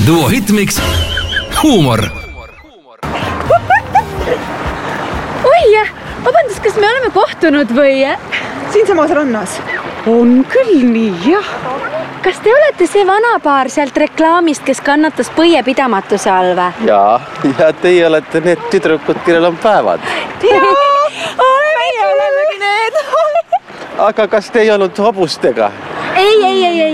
Duo Hitmix huumor. Oi, vabandust, kas me oleme kohtunud või? Siinsamas rannas. On küll nii, jah. Kas te olete see vanapaar sealt reklaamist, kes kannatas põiepidamatuse all või? Ja teie olete need tüdrukud, kellel on päevad. Meie olemegi need. Aga kas te ei olnud hobustega? Ei.